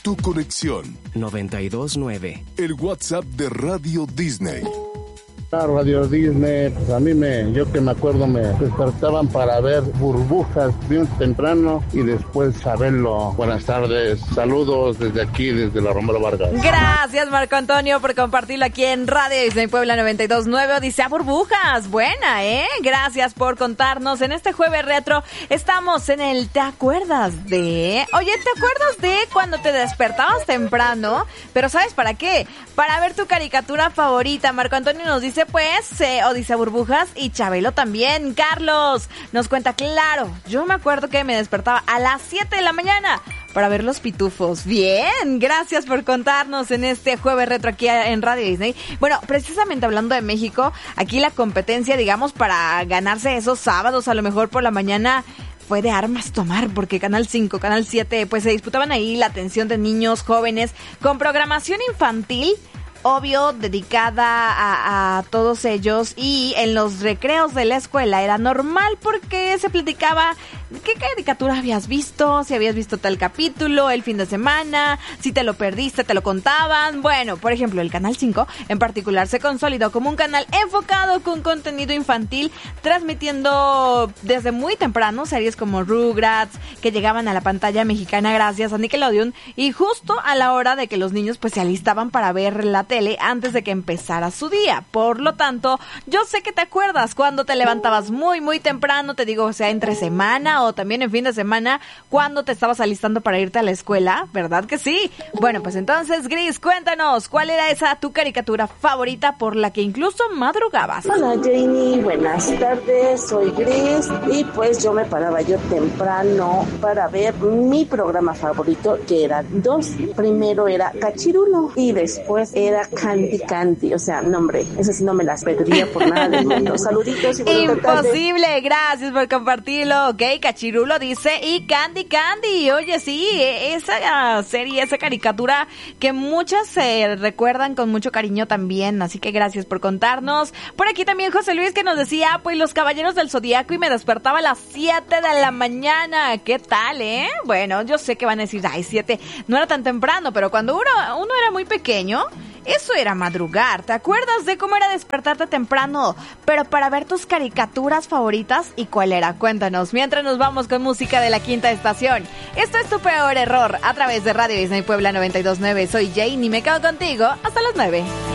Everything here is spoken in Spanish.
tu conexión. 92.9. El WhatsApp de Radio Disney. Radio Disney, pues yo que me acuerdo, me despertaban para ver Burbujas bien temprano y después saberlo. Buenas tardes, saludos desde aquí, desde la Romero Vargas. Gracias, Marco Antonio, por compartirlo aquí en Radio Disney Puebla 92.9, Odisea Burbujas. Buena, gracias por contarnos. En este jueves retro estamos en el ¿te acuerdas de? Oye, ¿te acuerdas de cuando te despertabas temprano? Pero ¿sabes para qué? Para ver tu caricatura favorita. Marco Antonio nos dice Odisea Burbujas, y Chabelo también. Carlos nos cuenta, claro, yo me acuerdo que me despertaba a las 7 de la mañana para ver los Pitufos. Bien, gracias por contarnos en este jueves retro aquí en Radio Disney. Bueno, precisamente hablando de México, aquí la competencia, digamos, para ganarse esos sábados a lo mejor por la mañana fue de armas tomar, porque Canal 5, Canal 7, pues se disputaban ahí la atención de niños, jóvenes, con programación infantil, obvio, dedicada a todos ellos, y en los recreos de la escuela era normal porque se platicaba qué caricatura habías visto, si habías visto tal capítulo el fin de semana, si te lo perdiste, te lo contaban. Bueno, por ejemplo, el Canal 5 en particular se consolidó como un canal enfocado con contenido infantil, transmitiendo desde muy temprano series como Rugrats, que llegaban a la pantalla mexicana gracias a Nickelodeon, y justo a la hora de que los niños pues se alistaban para ver la tele antes de que empezara su día. Por lo tanto, yo sé que te acuerdas cuando te levantabas muy muy temprano, te digo, o sea, entre semana o también en fin de semana, cuando te estabas alistando para irte a la escuela, ¿verdad que sí? Bueno, pues entonces, Gris, cuéntanos, ¿cuál era esa tu caricatura favorita por la que incluso madrugabas? Hola, Janie, buenas tardes, soy Gris, y pues yo me paraba yo temprano para ver mi programa favorito, que eran dos. Primero era Cachirulo y después era Candy Candy, o sea, no hombre, eso sí no me las perdería por nada del mundo. Saluditos y buenas tardes. Imposible, gracias por compartirlo, ok, Cachirulo dice, y Candy Candy, oye sí, esa serie, esa caricatura que muchas se recuerdan con mucho cariño también, así que gracias por contarnos. Por aquí también José Luis que nos decía, pues Los Caballeros del Zodiaco, y me despertaba a las 7 de la mañana, ¿qué tal, Bueno, yo sé que van a decir, ay, 7, no era tan temprano, pero cuando uno era muy pequeño, eso era madrugar. ¿Te acuerdas de cómo era despertarte temprano, pero para ver tus caricaturas favoritas? ¿Y cuál era? Cuéntanos, mientras nos vamos con música de la quinta estación. Esto es Tu Peor Error, a través de Radio Disney Puebla 92.9. Soy Jane y me quedo contigo hasta las 9.